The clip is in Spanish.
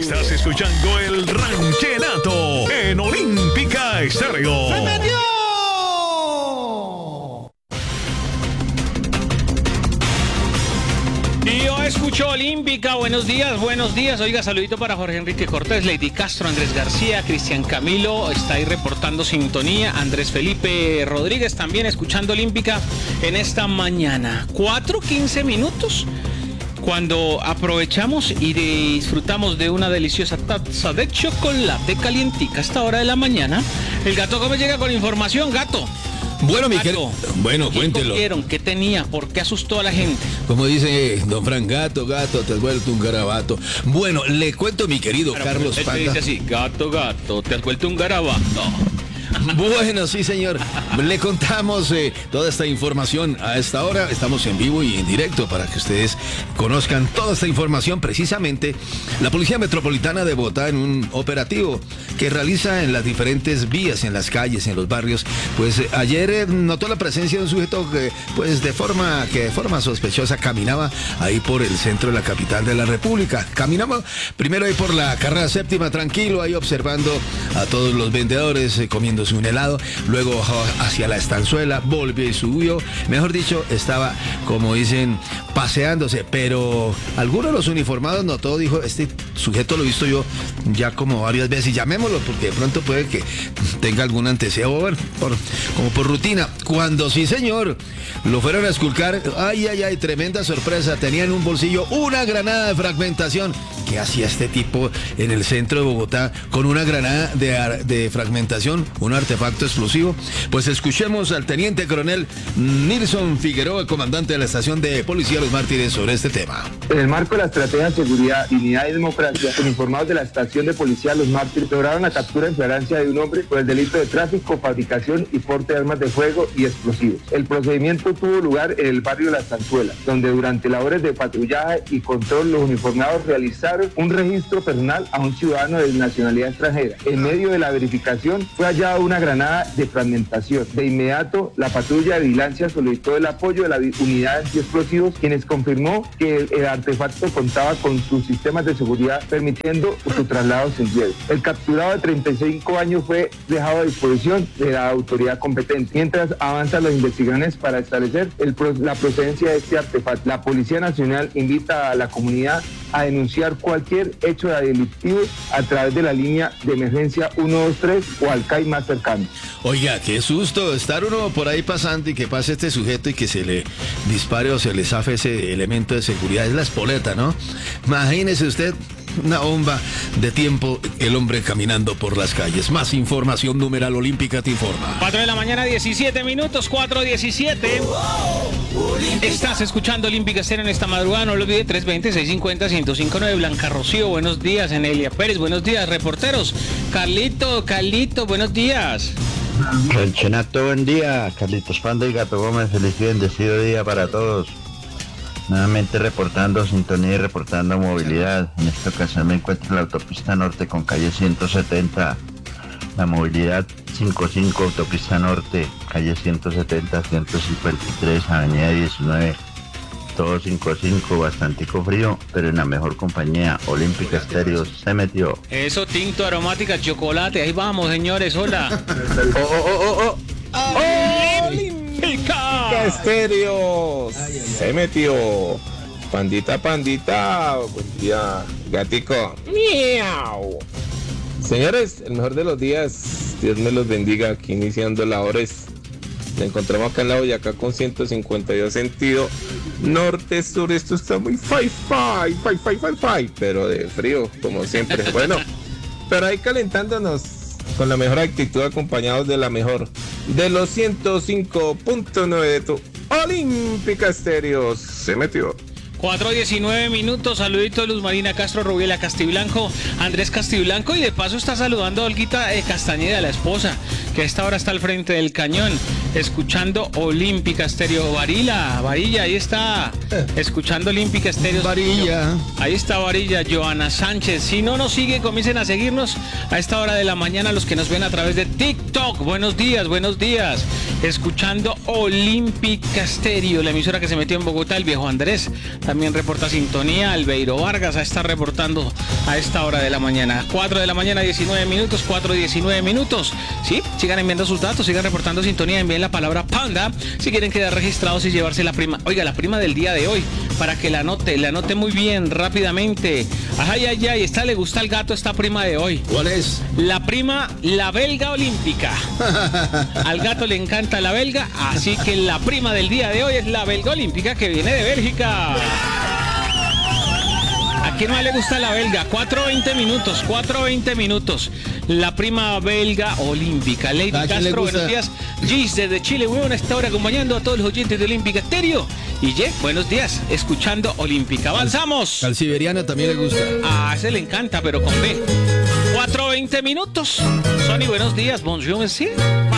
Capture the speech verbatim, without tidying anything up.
Estás escuchando el Ranchenato en Olímpica Estéreo. ¡Se metió! Y yo escucho Olímpica, buenos días, buenos días. Oiga, saludito para Jorge Enrique Cortés, Lady Castro, Andrés García, Cristian Camilo, está ahí reportando sintonía, Andrés Felipe Rodríguez también escuchando Olímpica en esta mañana. cuatro quince minutos, cuando aprovechamos y disfrutamos de una deliciosa taza de chocolate calientica a esta hora de la mañana. El Gato Gómez llega con información, Gato. Bueno, mi querido, bueno, ¿Qué cuéntelo. cogieron? ¿Qué tenía? ¿Por qué asustó a la gente? Como dice don Fran, gato, gato, te has vuelto un garabato. Bueno, le cuento, mi querido Claro, Carlos él te Panda. dice así, gato, gato, te has vuelto un garabato. Bueno, sí, señor. Le contamos eh, toda esta información a esta hora. Estamos en vivo y en directo para que ustedes conozcan toda esta información. Precisamente, la Policía Metropolitana de Bogotá, en un operativo que realiza en las diferentes vías, en las calles, en los barrios, pues eh, ayer eh, notó la presencia de un sujeto que, pues de forma, que de forma sospechosa caminaba ahí por el centro de la capital de la República. Caminaba primero ahí por la carrera séptima, tranquilo, ahí observando a todos los vendedores eh, comiendo un helado, luego hacia la estanzuela, volvió y subió, mejor dicho, estaba, como dicen, paseándose, pero alguno de los uniformados notó, dijo, este sujeto lo he visto yo ya como varias veces, y llamémoslo porque de pronto puede que tenga algún antecedente, por, como por rutina. Cuando sí, señor, lo fueron a esculcar, ay, ay, ay, tremenda sorpresa, tenía en un bolsillo una granada de fragmentación. ¿Qué hacía este tipo en el centro de Bogotá con una granada de, de fragmentación, un artefacto explosivo? Pues escuchemos al teniente coronel Nilson Figueroa, comandante de la estación de policía Los Mártires, sobre este tema. En el marco de la estrategia de seguridad, dignidad y democracia, uniformados de la estación de policía Los Mártires lograron la captura en flagrancia de un hombre por el delito de tráfico, fabricación y porte de armas de fuego y explosivos. El procedimiento tuvo lugar en el barrio La Estanzuela, donde durante labores de patrullaje y control los uniformados realizaron un registro personal a un ciudadano de nacionalidad extranjera. En medio de la verificación fue hallada una granada de fragmentación. De inmediato, la patrulla de vigilancia solicitó el apoyo de la unidad antiexplosivos, quienes confirmó que el, el artefacto contaba con sus sistemas de seguridad, permitiendo su traslado sin riesgo. El capturado de treinta y cinco años fue dejado a disposición de la autoridad competente, mientras avanzan las investigaciones para establecer el, la procedencia de este artefacto. La Policía Nacional invita a la comunidad a denunciar cualquier hecho delictivo a través de la línea de emergencia uno dos tres o al C A I más cercano. Oiga, qué susto estar uno por ahí pasando y que pase este sujeto y que se le dispare o se le zafe ese elemento de seguridad. Es la espoleta, ¿no? Imagínese usted una bomba de tiempo, el hombre caminando por las calles. Más información, numeral Olímpica te informa. cuatro de la mañana, diecisiete minutos, cuatro diecisiete. Estás escuchando Olímpica Estéreo en esta madrugada, no lo olvide, tres veinte, seiscientos cincuenta, ciento cinco nueve. Blanca Rocío, buenos días. Enelia Pérez, buenos días. Reporteros, Carlito, Carlito, buenos días. Ranchenato, buen día. Carlitos Panda y Gato Gómez, feliz y bendecido día para todos. Nuevamente reportando sintonía y reportando movilidad. En esta ocasión me encuentro en la autopista norte con calle ciento setenta. La movilidad cincuenta y cinco, autopista norte, calle ciento setenta, ciento cincuenta y tres, avenida diecinueve. Todo cincuenta y cinco, bastantico frío, pero en la mejor compañía. Olímpica Estéreo se metió. Eso, tinto, aromática, chocolate. Ahí vamos, señores, hola. Oh, oh, oh, oh, oh. Olímpica Estéreo se metió. Pandita, pandita, buen día, gatico. Miau. Señores, el mejor de los días, Dios me los bendiga. Aquí iniciando labores. La encontramos acá en la Boyacá con ciento cincuenta y dos sentido norte-sur. Esto está muy fai, fai, fai, fai, fai, fai, pero de frío, como siempre. Bueno, pero ahí calentándonos con la mejor actitud, acompañados de la mejor de los ciento cinco punto nueve de tu Olímpica Estéreo se metió. cuatro diecinueve minutos, saludito de Luz Marina Castro, Rubiela Castiblanco, Andrés Castiblanco, y de paso está saludando a Olguita eh, Castañeda, la esposa, que a esta hora está al frente del cañón. escuchando Olímpica Estéreo. Varila, Varilla, ahí está, escuchando Olímpica Estéreo. Varilla. Ahí está Varilla, Joana Sánchez. Si no nos sigue, comiencen a seguirnos a esta hora de la mañana, los que nos ven a través de TikTok. Buenos días, buenos días. Escuchando Olímpica Estéreo, la emisora que se metió en Bogotá. El viejo Andrés también reporta sintonía. Albeiro Vargas a estar reportando a esta hora de la mañana. cuatro de la mañana, diecinueve minutos, cuatro y diecinueve minutos. Sí, sigan enviando sus datos, sigan reportando sintonía, envíen la palabra panda si quieren quedar registrados y llevarse la prima. Oiga, la prima del día de hoy, para que la anote, la anote muy bien, rápidamente. Ay, ay, ay, esta le gusta al gato, esta prima de hoy. ¿Cuál es? La prima, la belga olímpica. Al gato le encanta la belga, así que la prima del día de hoy es la belga olímpica que viene de Bélgica. ¿A quién más le gusta la belga? cuatro veinte minutos, cuatro veinte minutos. La prima belga olímpica. Lady Castro, buenos días. Gis desde Chile, weón, a esta hora acompañando a todos los oyentes de Olímpica Estéreo. Y Ye, buenos días, escuchando Olímpica. ¡Avanzamos! Al siberiano también le gusta. Ah, ese le encanta, pero con B. cuatro veinte minutos. Sony, buenos días. Bonjour, monsieur.